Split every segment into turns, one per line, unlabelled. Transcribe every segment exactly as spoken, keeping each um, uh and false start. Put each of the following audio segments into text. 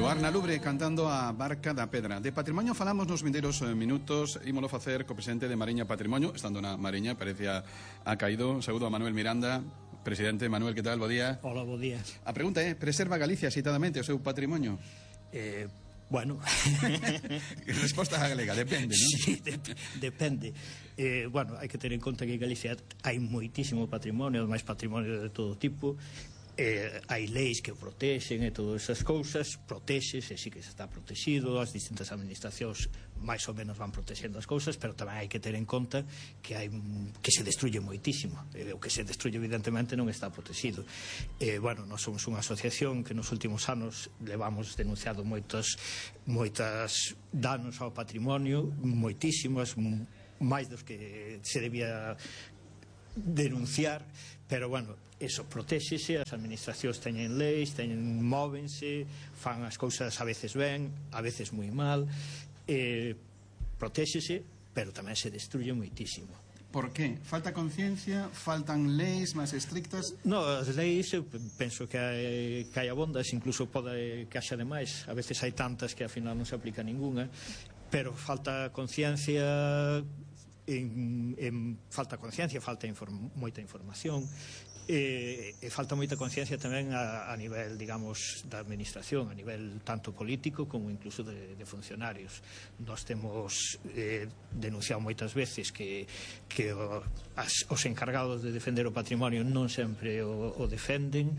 Luar na Lubre cantando a Barca da Pedra. De patrimonio falamos nos vindeiros minutos. Ímolo facer co presidente de Mariña Patrimonio. Estando na Mariña, parecía ha caído. Saúdo a Manuel Miranda. Presidente, Manuel, que tal? Bo día.
Hola, bo día.
A pregunta é, preserva Galicia citadamente o seu patrimonio?
Eh, bueno...
Resposta galega, depende, non?
Sí, de, depende. Eh, bueno, hai que ter en conta que en Galicia hai moitísimo patrimonio, máis patrimonio de todo tipo. Eh, hai leis que o protexen e todas esas cousas, protexes e sí que se está protegido, as distintas administracións máis ou menos van protexendo as cousas, pero tamén hai que ter en conta que hai que se destruye moitísimo, e o que se destruye evidentemente non está protegido. Eh, bueno, nós somos unha asociación que nos últimos anos levamos denunciado moitos moitas danos ao patrimonio, moitísimas, máis dos que se debía denunciar, pero bueno, eso, protéxese, as administracións teñen leis, teñen, móvense, fan as cousas a veces ben, a veces moi mal, eh, protéxese, pero tamén se destruye moitísimo.
Por qué? Falta conciencia? Faltan leis máis estrictas?
No, as leis, eu penso que hai, que hai abondas, incluso pode que haxa demais, a veces hai tantas que ao final non se aplica ninguna, pero falta conciencia... En, en falta conciencia, falta inform, moita información e, e falta moita conciencia tamén a, a nivel, digamos, da administración, a nivel tanto político como incluso de, de funcionarios. Nós temos eh, denunciado moitas veces que, que o, as, os encargados de defender o patrimonio non sempre o, o defenden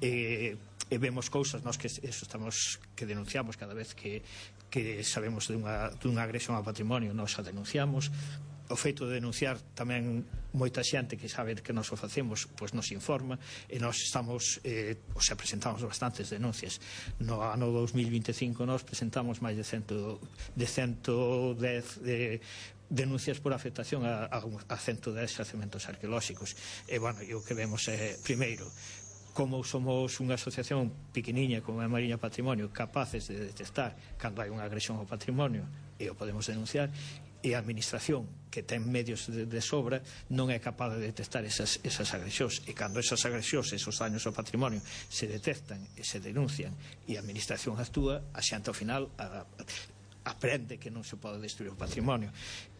e e vemos cousas nós que eso estamos que denunciamos cada vez que, que sabemos dunha, dunha agresión ao patrimonio, nós a denunciamos. O feito de denunciar tamén moita xente que sabe que nós o facemos pois nos informa e nós estamos eh, o sea, presentamos bastantes denuncias. No ano dos mil vinte e cinco nós presentamos máis de cento de cento dez de denuncias por afectación a, a, a cento dez xacementos arqueolóxicos e bueno, e o que vemos é, primeiro, como somos unha asociación pequeniña como a Mariña Patrimonio, capaces de detectar cando hai unha agresión ao patrimonio e o podemos denunciar, e a administración que ten medios de, de sobra non é capaz de detectar esas, esas agresións, e cando esas agresións, esos daños ao patrimonio se detectan e se denuncian e a administración actúa, a xente ao final a, a, aprende que non se pode destruir o patrimonio.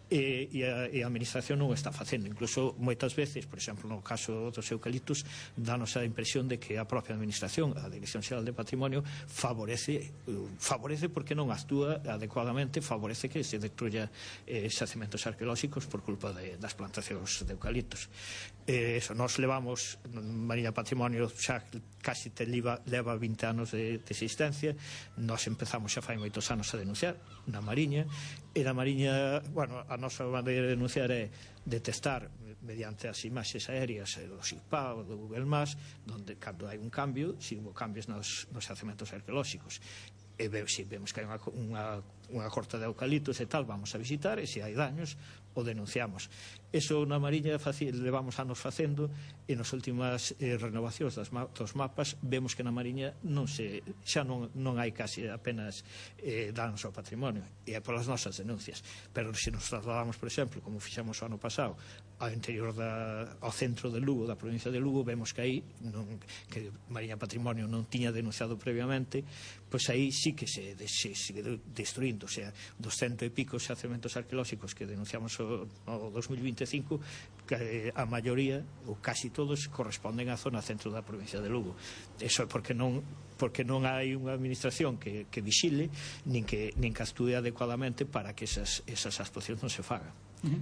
E, e, a, e a administración non o está facendo, incluso moitas veces, por exemplo no caso dos eucaliptos, danos a impresión de que a propia administración, a Dirección Xeral de Patrimonio, favorece favorece porque non actúa adecuadamente, favorece que se destruya eh, xacementos arqueolóxicos por culpa de, das plantacións de eucaliptos. Eh, eso, nós levamos Mariña Patrimonio xa casi te leva, leva vinte anos de, de existencia. Nós empezamos xa fai moitos anos a denunciar na Mariña, e na Mariña, bueno, a nosa maneira de denunciar é detestar mediante as imaxes aéreas do SIGPA ou do Google Maps, donde cando hai un cambio, se hubo cambios nos, nos xacementos arqueolóxicos e ve, se vemos que hai unha, unha, unha corta de eucaliptos e tal, vamos a visitar, e se hai daños o denunciamos. Eso na Mariña faci, levamos anos facendo, e nas últimas eh, renovacións das ma, dos mapas vemos que na Mariña non se, xa non, non hai casi apenas eh, danos ao patrimonio, e é polas nosas denuncias. Pero se nos trasladamos, por exemplo, como fixemos o ano pasado, ao interior da, ao centro de Lugo, da provincia de Lugo, vemos que aí non, que Mariña Patrimonio non tiña denunciado previamente, pois aí sí que se, se sigue destruindo, o sea, dos cento e pico xacementos arqueolóxicos que denunciamos o, o dos mil vinte e cinco, que a maioría, ou casi todos, corresponden á zona centro da provincia de Lugo. Eso é porque non porque non hai unha administración que, que vixile, nin que, nin que actúe adecuadamente para que esas, esas actuacións non se fagan.
Uh-huh.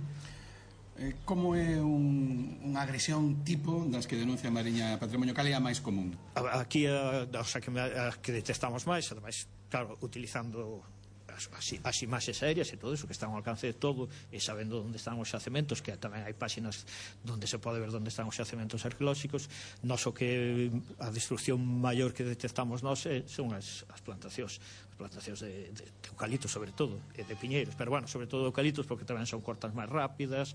Eh, como é un, unha agresión tipo das que denuncia Mariña Patrimonio? Cal é a máis común?
Aquí a, a, que, a que detectamos máis, ademais, claro, utilizando as, as imaxes aéreas e todo eso que están ao alcance de todo, e sabendo onde están os xacementos, que tamén hai páxinas onde se pode ver onde están os xacementos arqueolóxicos. Nos o que a destrucción maior que detectamos nós é, son as, as plantacións as plantacións de, de, de eucaliptos sobre todo, e de piñeiros, pero bueno, sobre todo eucaliptos porque tamén son cortas máis rápidas,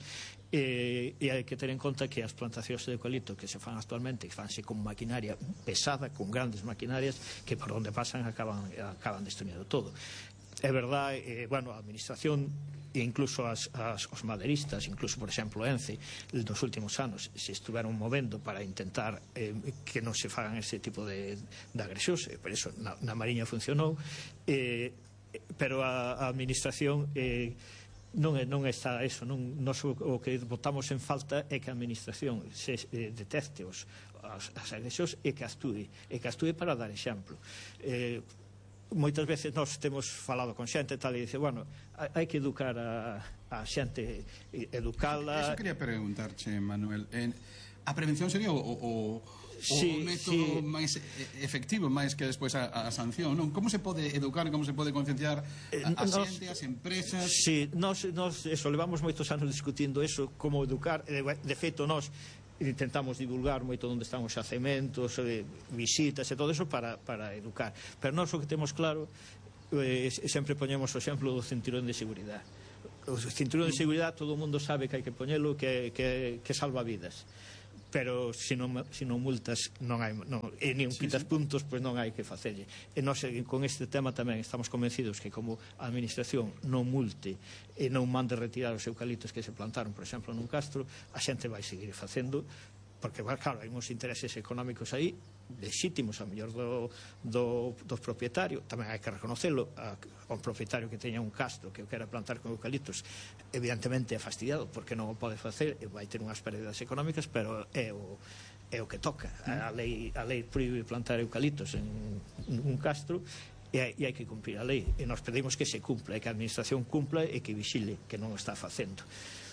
e, e hai que ter en conta que as plantacións de eucalipto que se fan actualmente fanse con maquinaria pesada, con grandes maquinarias que por onde pasan acaban, acaban destruindo todo. É verdade, eh, bueno, a administración e incluso as, as, os madeiristas, incluso por exemplo Ence nos últimos anos se estuveron movendo para intentar eh, que non se fagan ese tipo de, de agresións, e por iso na, na Mariña funcionou, eh, pero a, a administración eh, non, é, non está eso, non, nos, o que botamos en falta é que a administración se eh, detecte os, as, as agresións e que actúe e que actúe para dar exemplo. eh, moitas veces nós temos falado con xente e tal e dice, bueno, hai que educar a, a xente, educala.
Eso quería preguntarche, Manuel, eh, a prevención sería o, o,
sí,
o método
sí.
máis efectivo, máis que despois a, a sanción, non? Como se pode educar, como se pode concienciar a, a
nos,
xente, as empresas?
Sí, nos, nos eso, levamos moitos anos discutindo eso, como educar, de, de feito nós intentamos divulgar moito onde están os xacementos, eh, visitas e todo eso para, para educar, pero nós o que temos claro eh, sempre poñemos o exemplo do cinturón de seguridade. O cinturón de seguridade todo o mundo sabe que hai que poñelo, que, que, que salva vidas, pero se non, se non multas non hai, non, e nin quitas puntos, pois non hai que facerlle. E nós con este tema tamén estamos convencidos que como a administración non multe e non mande retirar os eucaliptos que se plantaron, por exemplo, nun castro, a xente vai seguir facendo, porque, claro, hai uns intereses económicos aí legítimos, a mellor do, do, do propietario, tamén hai que reconocelo, a, a un propietario que teña un castro que o quera plantar con eucaliptos, evidentemente é fastidiado porque non o pode facer e vai ter unhas pérdidas económicas, pero é o, é o que toca. A lei, a lei proíbe plantar eucaliptos en un castro e hai, e hai que cumprir a lei, e nos pedimos que se cumpla e que a administración cumpla e que vigile que non o está facendo.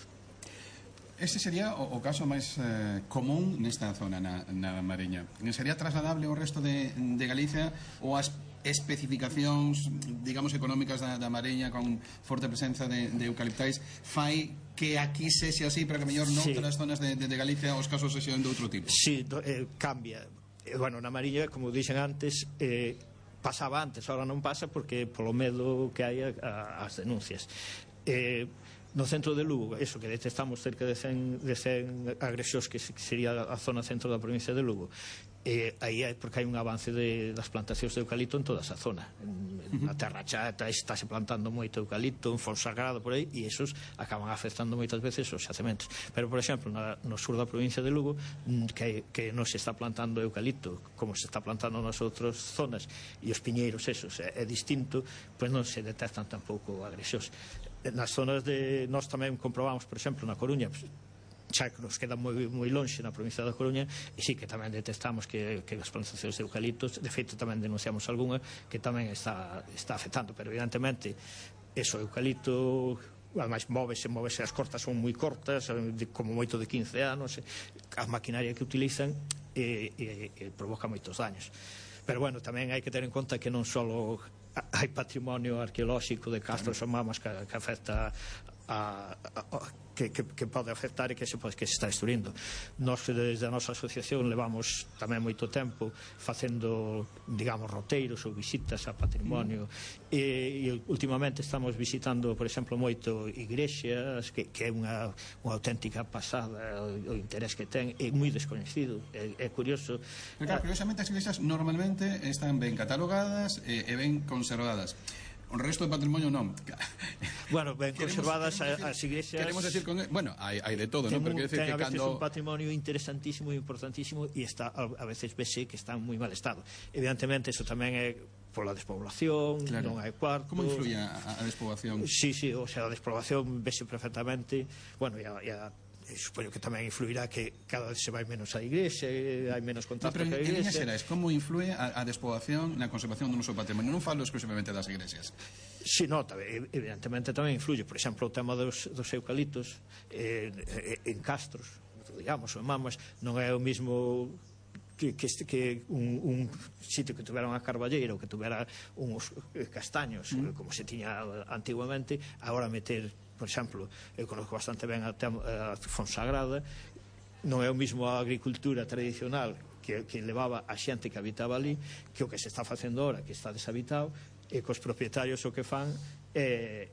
Ese sería o, o caso máis eh, común nesta zona na, na Mariña. Sería trasladable ao resto de, de Galicia ou as especificacións, digamos, económicas da, da Mariña con forte presenza de, de eucaliptais fai que aquí sexe así, pero que mellor noutras sí. zonas de, de, de Galicia os casos sexan de outro tipo?
Sí, do, eh, cambia. Eh, bueno, na Mariña, como dixen antes, eh, pasaba antes, ahora non pasa porque polo medo que hai a, a, as denuncias. Eh, no centro de Lugo, eso que detectamos cerca de cen, de cen agresións que sería a zona centro da provincia de Lugo, eh, aí é porque hai un avance de, das plantacións de eucalipto en toda esa zona. En, na Terra Chata estáse plantando moito eucalipto, en Fonsagrada por aí, e esos acaban afectando moitas veces os xacementos. Pero, por exemplo, na, no sur da provincia de Lugo, que, que non se está plantando eucalipto como se está plantando nas outras zonas, e os piñeiros esos é, é distinto, pois non se detectan tampouco agresións. Nas zonas de... Nós tamén comprobamos, por exemplo, na Coruña, xa que nos queda moi, moi longe na provincia da Coruña, e sí que tamén detectamos que, que as plantacións de eucaliptos, de feito tamén denunciamos algunha que tamén está, está afectando, pero evidentemente eso, eucalipto, ademais móvese, móvese, as cortas son moi cortas, de, como moito de quince anos, a maquinaria que utilizan e, e, e provoca moitos daños. Pero bueno, tamén hai que ter en conta que non só hai patrimonio arqueolóxico de castros ou mamas que, que afecta a, a, a que, que, que pode afectar e que se, que se está destruindo. Nós desde a nosa asociación levamos tamén moito tempo facendo, digamos, roteiros ou visitas a patrimonio, mm. e, e últimamente estamos visitando, por exemplo, moito igrexas, que, que é unha, unha auténtica pasada o, o interés que ten, é moi descoñecido, é, é curioso.
Pero claro, curiosamente as iglesias normalmente están ben catalogadas e, e ben conservadas. O resto do patrimonio non.
Bueno, ben conservadas queremos, queremos as iglesias.
Queremos decir con bueno, hai hai de todo, non? Pero quero decir que
a veces
cando
un patrimonio interesantísimo e importantísimo e está a, a veces vese que está en moi mal estado. Evidentemente eso tamén é pola despoblación, claro. Non hai cuartos.
Como influye a, a despoblación?
Sí, sí, o sea, a despoblación vese perfectamente. Bueno, e a, e a supoño que tamén influirá que cada vez se vai menos á igrexa, hai menos contacto no, ca igrexa. Pero en
líneas como influe a, a despoblación na conservación do noso patrimonio? Non falo exclusivamente das iglesias.
Si, no, evidentemente tamén influye. Por exemplo, o tema dos, dos eucaliptos eh, en castros, digamos, ou en mamas, non é o mismo que, que, que un, un sitio que tuvera unha carballeira ou que tuvera uns castaños, mm. como se tiña antiguamente, agora meter, por exemplo, eu conozco bastante ben a, a Fonsagrada, non é o mismo a agricultura tradicional que, que levaba a xente que habitaba ali que o que se está facendo ahora, que está deshabitado, e cos propietarios o que fan é,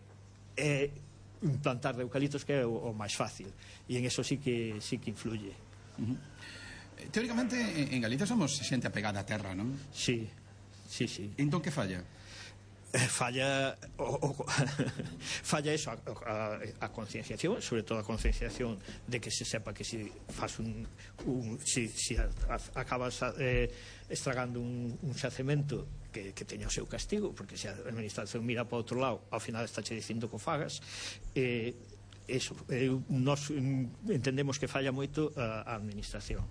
é plantar de eucaliptos, que é o, o máis fácil, e en eso sí que, sí que influye.
Uh-huh. Teóricamente en Galicia somos xente apegada á terra, non?
Sí, sí, sí.
Entón que falla?
falla o, o, falla eso, a, a, a concienciación, sobre todo a concienciación de que se sepa que si faz un, un si, si a, a, acabas eh, estragando un, un xacemento que, que teña o seu castigo, porque se a administración mira para outro lado, ao final está che dicindo que o fagas. eh, eso, eh, nós entendemos que falla moito a, a administración.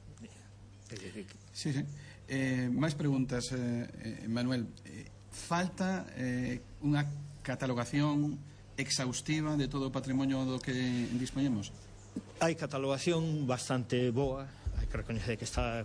Sí, sí. Eh, máis preguntas, eh, Manuel. eh, Falta eh, unha catalogación exhaustiva de todo o patrimonio do que dispoñemos?
Hai catalogación bastante boa, hai que recoñecer que está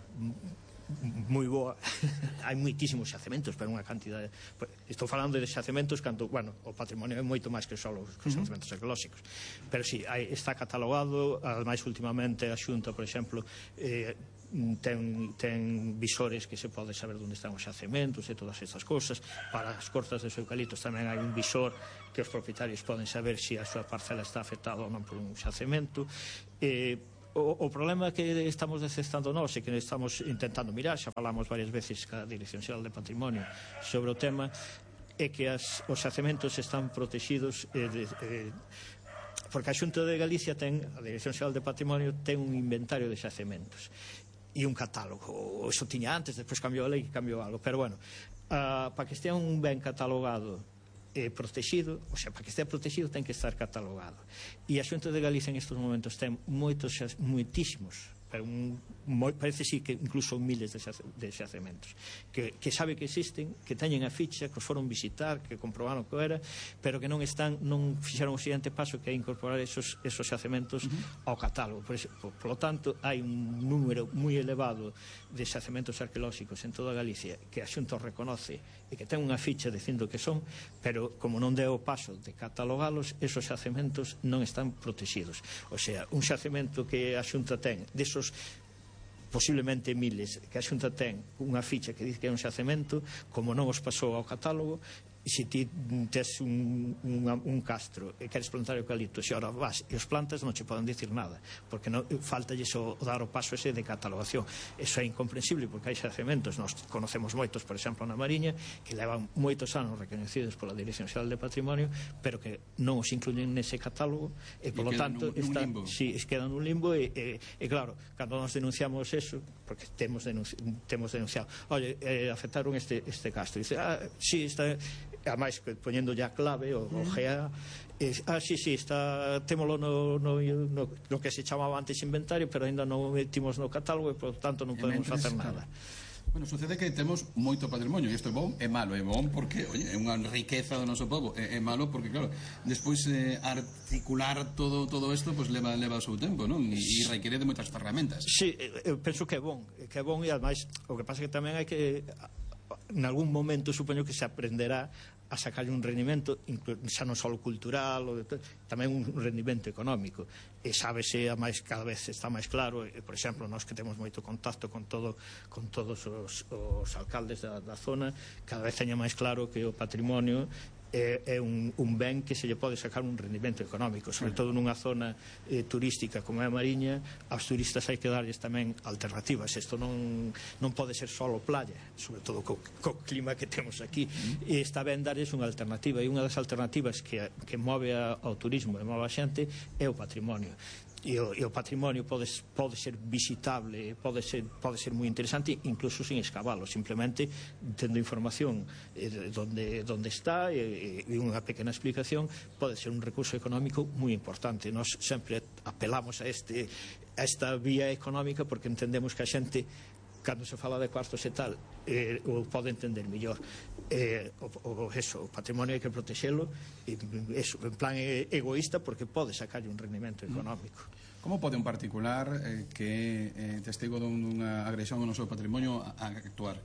moi boa. Hai moitísimos xacementos, pero unha cantidade. Estou falando de xacementos cando, bueno, o patrimonio é moito máis que só os xacementos arqueolóxicos. Pero si, sí, hai, está catalogado, ademais últimamente a Xunta, por exemplo, eh, ten, ten visores que se pode saber onde están os xacementos e todas estas cousas. Para as cortas de eucaliptos tamén hai un visor que os propietarios poden saber se a súa parcela está afectada ou non por un xacemento. E o, o problema que estamos detectando nós e que estamos intentando mirar, xa falamos varias veces ca Dirección Xeral de Patrimonio sobre o tema, é que as, os xacementos están protegidos eh, de, eh, porque a Xunta de Galicia ten, a Dirección Xeral de Patrimonio ten un inventario de xacementos e un catálogo. Eso tiña antes, despois cambiou a lei, cambiou algo, pero bueno, uh, para que estea un ben catalogado e protegido, o sea, para que estea protegido ten que estar catalogado. E a Xunta de Galicia en estes momentos ten moitos, moitísimos, pero un, moi, parece sí que incluso miles de, xace, de xacementos que, que sabe que existen, que teñen a ficha, que os foron visitar, que comprobaron que era, pero que non están, non fixeron o seguinte paso, que é incorporar esos, esos xacementos uh-huh. ao catálogo. Por, eso, por, por lo tanto, hai un número moi elevado de xacementos arqueolóxicos en toda Galicia que a Xunta reconoce e que ten unha ficha dicindo que son, pero como non deu o paso de catalogalos, esos xacementos non están protegidos. O sea, un xacemento que a Xunta ten desos posiblemente miles que a Xunta ten unha ficha que diz que é un xacemento, como non os pasou ao catálogo, se ti tes un, un, un castro e queres plantar eucalipto, se ahora vas e os plantas non che poden dicir nada, porque non, falta o dar o paso ese de catalogación. Eso é incomprensible, porque hai xacementos, nós conocemos moitos, por exemplo, na Mariña, que levan moitos anos recoñecidos pola Dirección Xeral de Patrimonio, pero que non os incluyen nese catálogo, e polo tanto
nun,
está,
nun
si, sí, quedan nun limbo, e, e, e claro, cando nos denunciamos eso, porque temos, denunci, temos denunciado, oye, eh, afectaron este, este castro, e dice, ah, si, sí, está... ademais poñendo ya clave o, o G A, eh, ah, sí, sí, está, témolo no, no, no, no que se chamaba antes inventario, pero ainda non metimos no catálogo e por tanto non podemos facer nada.
Bueno, sucede que temos moito patrimonio, e isto é bom e malo. É bom porque, oye, é unha riqueza do noso povo, é, é malo porque, claro, despois eh, articular todo todo isto, pues leva leva o seu tempo, non? E, e requiere de moitas ferramentas.
Sí, eu penso que é bon, que é bon, e ademais o que pasa é que tamén hai que, en algún momento supoño que se aprenderá a sacar un rendimento xa non só cultural, o de, tamén un rendimento económico, e sábese, a máis, cada vez está máis claro, e, por exemplo, nós que temos moito contacto con todo con todos os, os alcaldes da, da zona, cada vez teña máis claro que o patrimonio é, é un, un ben que se lle pode sacar un rendimento económico, sobre todo nunha zona eh, turística como é a Mariña. Aos turistas hai que darlles tamén alternativas. Isto non, non pode ser solo playa, sobre todo co, co clima que temos aquí, e está ben darlles unha alternativa, e unha das alternativas que, que move a, ao turismo e move a xente é o patrimonio. E o, e o patrimonio pode, pode ser visitable, pode ser, pode ser moi interesante, incluso sin escavalo, simplemente tendo información eh, donde, donde está, e, e unha pequena explicación, pode ser un recurso económico moi importante. Nós sempre apelamos a, este, a esta vía económica porque entendemos que a xente, cando se fala de cuartos e tal, eh, o pode entender mellor. Eh, o, o, eso, o patrimonio hai que protexelo, e, eso, en plan egoísta, porque pode sacarlle un rendimento económico.
Como pode un particular eh, que é eh, testigo dunha agresión ao noso patrimonio a, a actuar?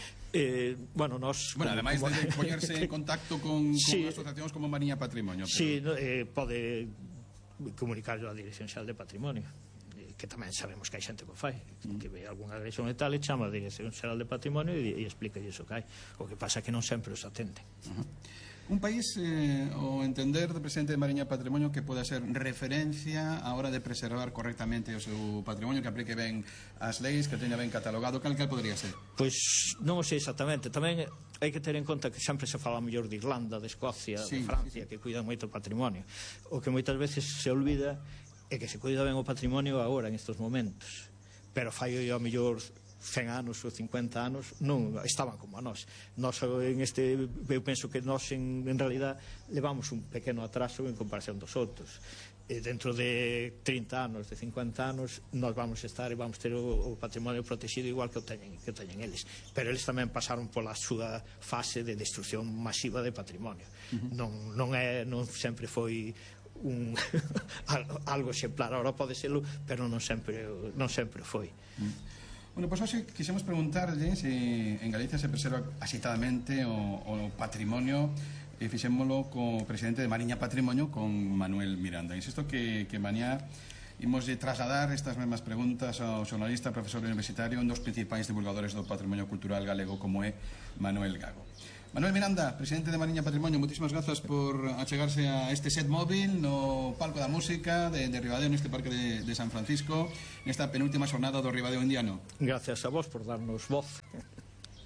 Eh, bueno, nos
bueno, ademais como... de poñerse en contacto con,
sí,
con asociacións como Mariña Patrimonio, pero...
sí, no, eh, pode comunicarlo á Dirección Xeral de Patrimonio, que tamén sabemos que hai xente que o fai, que ve algunha agresión e tal e chama a Dirección Xeral de Patrimonio e, e explica iso que hai. O que pasa é que non sempre os atenden.
Uh -huh. Un país, eh, o entender do presidente de Mariña Patrimonio, que poda ser referencia a hora de preservar correctamente o seu patrimonio, que aplique ben as leis, que teña ben catalogado, cal cal podría ser?
Pois non o sei exactamente. Tamén hai que ter en conta que sempre se fala mellor de Irlanda, de Escocia,
sí,
de Francia, sí, sí, que cuidan moito o patrimonio. O que moitas veces se olvida é que se cuida ben o patrimonio agora, en estes momentos. Pero fai ao mellor cen anos ou cincuenta anos non estaban como a nós. Nós en este, eu penso que nós en, en realidad levamos un pequeno atraso en comparación dos outros. E dentro de trinta anos, de cincuenta anos, nós vamos estar e vamos ter o, o patrimonio protegido igual que o teñen, que o teñen eles. Pero eles tamén pasaron pola súa fase de destrucción masiva de patrimonio. Uh-huh. non, non, é, non sempre foi un algo exemplar, ahora pode serlo, pero non sempre non sempre foi.
Uh-huh. Bueno, pois hoxe quixemos preguntarlle se en Galicia se preserva axitadamente o, o patrimonio, e fixémolo co presidente de Mariña Patrimonio, con Manuel Miranda. Insisto que, que mañá imos de trasladar estas mesmas preguntas ao xornalista, profesor universitario, un dos principais divulgadores do patrimonio cultural galego, como é Manuel Gago. Manuel Miranda, presidente de Mariña Patrimonio, moitísimas grazas por achegarse a este set móvil no palco da música de, de Ribadeo, neste parque de, de San Francisco, nesta penúltima xornada do Ribadeo Indiano.
Gracias a vos por darnos voz.